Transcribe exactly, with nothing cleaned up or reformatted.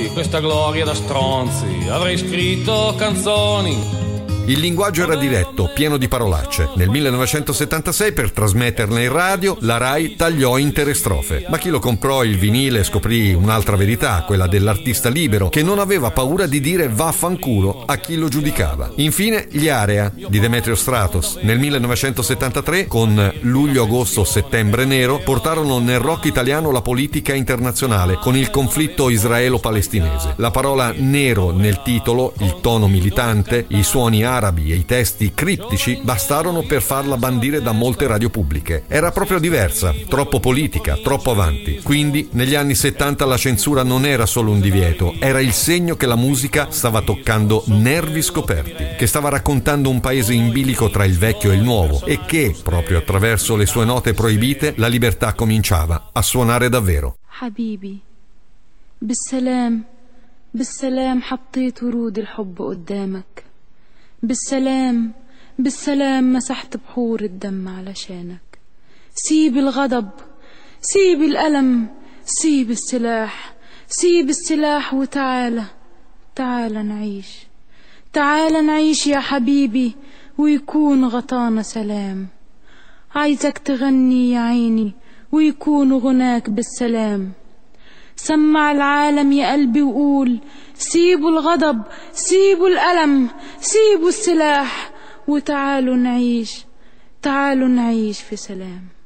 di questa gloria da stronzi, avrei scritto canzoni. Il linguaggio era diretto, pieno di parolacce. Nel millenovecentosettantasei, per trasmetterne in radio, la Rai tagliò intere strofe. Ma chi lo comprò il vinile scoprì un'altra verità, quella dell'artista libero, che non aveva paura di dire vaffanculo a chi lo giudicava. Infine, gli Area di Demetrio Stratos. Nel millenovecentosettantatré, con Luglio, Agosto, Settembre Nero, portarono nel rock italiano la politica internazionale, con il conflitto israelo-palestinese. La parola nero nel titolo, il tono militante, i suoni arabi e i testi criptici bastarono per farla bandire da molte radio pubbliche. Era proprio diversa, troppo politica, troppo avanti. Quindi negli anni settanta la censura non era solo un divieto, era il segno che la musica stava toccando nervi scoperti, che stava raccontando un paese in bilico tra il vecchio e il nuovo e che, proprio attraverso le sue note proibite, la libertà cominciava a suonare davvero. Habibi, بالسلام بالسلام حطيت ورود الحب قدامك. بالسلام بالسلام مسحت بحور الدم علشانك. سيب الغضب، سيب الألم، سيب السلاح، سيب السلاح وتعالى تعالى نعيش، تعالى نعيش يا حبيبي ويكون غطانا سلام. عايزك تغني يا عيني ويكون غناك بالسلام. سمع العالم يا قلبي وقول سيبوا الغضب، سيبوا الألم، سيبوا السلاح وتعالوا نعيش، تعالوا نعيش في سلام.